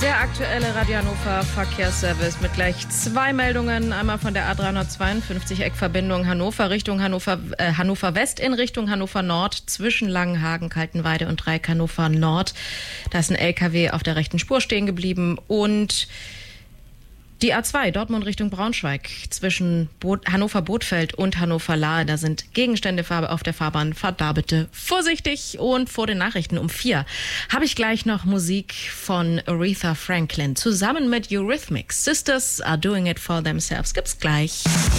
Der aktuelle Radio Hannover Verkehrsservice mit gleich 2 Meldungen. Einmal von der A352 Eckverbindung Hannover Richtung Hannover West in Richtung Hannover Nord zwischen Langenhagen, Kaltenweide und Dreieck Hannover Nord. Da ist ein LKW auf der rechten Spur stehen geblieben. Und die A2 Dortmund Richtung Braunschweig zwischen Hannover-Bothfeld und Hannover-Lahe. Da sind Gegenstände auf der Fahrbahn. Fahrt da bitte vorsichtig. Und vor den Nachrichten um 4 habe ich gleich noch Musik von Aretha Franklin zusammen mit Eurythmics. Sisters are doing it for themselves. Gibt's gleich.